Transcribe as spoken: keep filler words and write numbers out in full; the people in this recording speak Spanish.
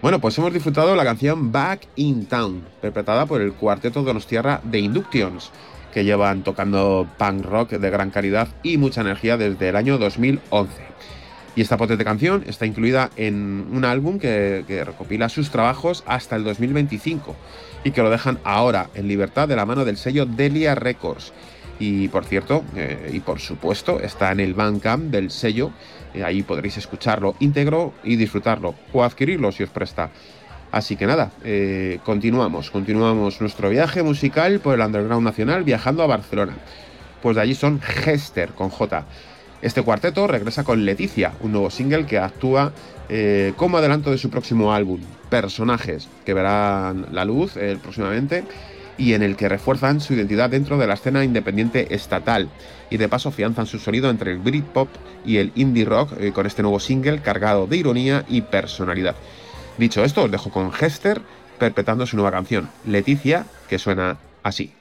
Bueno, pues hemos disfrutado la canción Back in Town, interpretada por el cuarteto donostiarra The Inductions, que llevan tocando punk rock de gran calidad y mucha energía desde el año dos mil once. Y esta potente canción está incluida en un álbum que, que recopila sus trabajos hasta el dos mil veinticinco y que lo dejan ahora en libertad de la mano del sello Delia Records. Y por cierto, eh, y por supuesto, está en el Bandcamp del sello. Eh, ahí podréis escucharlo íntegro y disfrutarlo, o adquirirlo si os presta. Así que nada, eh, continuamos, continuamos nuestro viaje musical por el underground nacional viajando a Barcelona. Pues de allí son Gester, con J. Este cuarteto regresa con Leticia, un nuevo single que actúa eh, como adelanto de su próximo álbum, Personajes, que verán la luz eh, próximamente, y en el que refuerzan su identidad dentro de la escena independiente estatal, y de paso afianzan su sonido entre el Britpop y el indie rock eh, con este nuevo single cargado de ironía y personalidad. Dicho esto, os dejo con Gester perpetrando su nueva canción, Leticia, que suena así.